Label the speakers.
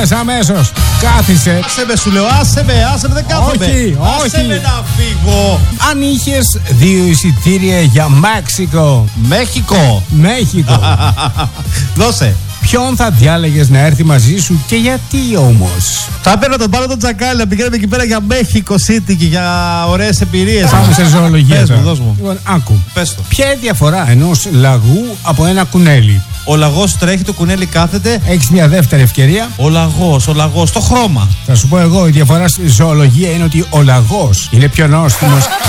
Speaker 1: αμέσως. Κάθισε.
Speaker 2: Άσε με, σου λέω, άσε με, δεν κάθομαι.
Speaker 1: Όχι.
Speaker 2: Άσε με να φύγω.
Speaker 1: Αν είχες 2 εισιτήρια για Μέξικο.
Speaker 2: Μέχικο. Δώσε.
Speaker 1: Ποιον θα διάλεγες να έρθει μαζί σου και γιατί όμως?
Speaker 2: Θα έπαιρνα τον Πάνο τον Τζακάλι να πηγαίνουμε εκεί πέρα για Μέχικο City και για ωραίες εμπειρίες.
Speaker 1: Πάμε σε ζωολογία.
Speaker 2: Πες μου, δώσ' μου.
Speaker 1: Λοιπόν, άκου.
Speaker 2: Πες το.
Speaker 1: Ποια είναι η διαφορά ενός λαγού από ένα κουνέλι?
Speaker 2: Ο λαγός τρέχει, το κουνέλι κάθεται.
Speaker 1: Έχεις μια δεύτερη ευκαιρία.
Speaker 2: Ο λαγός, το χρώμα.
Speaker 1: Θα σου πω εγώ, η διαφορά στη ζωολογία είναι ότι ο λαγός είναι πιο νόστιμος